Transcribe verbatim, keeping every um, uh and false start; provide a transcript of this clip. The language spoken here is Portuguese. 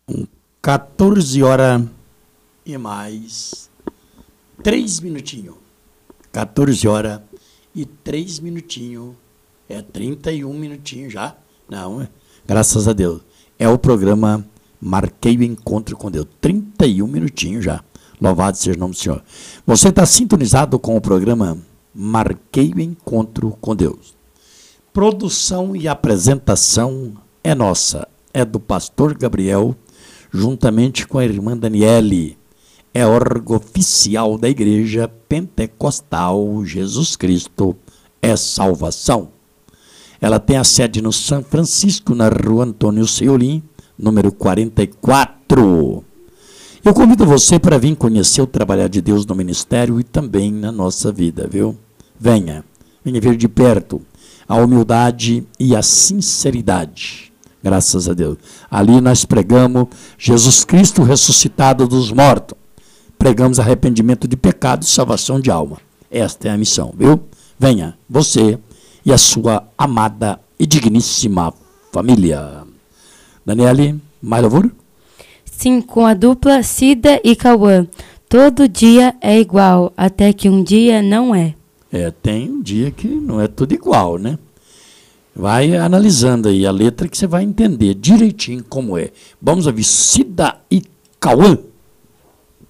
quatorze horas e mais três minutinhos. quatorze horas e três minutinhos. É trinta e um minutinhos já. Não, é, graças a Deus. É o programa Marquei o Encontro com Deus. trinta e um minutinhos já. Louvado seja o nome do Senhor. Você está sintonizado com o programa Marquei o Encontro com Deus. Produção e apresentação é nossa. É do pastor Gabriel, juntamente com a irmã Daniele. É órgão oficial da Igreja Pentecostal Jesus Cristo é Salvação. Ela tem a sede no São Francisco, na rua Antônio Seolim, número quarenta e quatro. Eu convido você para vir conhecer o trabalhar de Deus no ministério e também na nossa vida, viu? Venha, venha ver de perto a humildade e a sinceridade. Graças a Deus. Ali nós pregamos Jesus Cristo ressuscitado dos mortos. Pregamos arrependimento de pecado e salvação de alma. Esta é a missão, viu? Venha, você e a sua amada e digníssima família. Daniele, mais louvor? Sim, com a dupla Cida e Cauã. Todo dia é igual, até que um dia não é. É, tem um dia que não é tudo igual, né? Vai analisando aí a letra que você vai entender direitinho como é. Vamos ouvir Cida e Cauã.